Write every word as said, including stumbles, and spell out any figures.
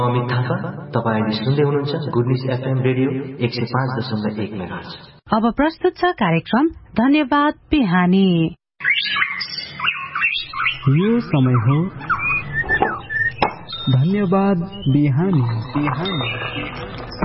अमित थापा, तपाईले सुन्दै हुनुहुन्छ गुड न्युज एफएम रेडियो एक सय पाँच दशमलव एक मेगाहर्ज। अब प्रस्तुत छ कार्यक्रम धन्यवाद बिहानी। यो समय हो धन्यवाद बिहानी। बिहानी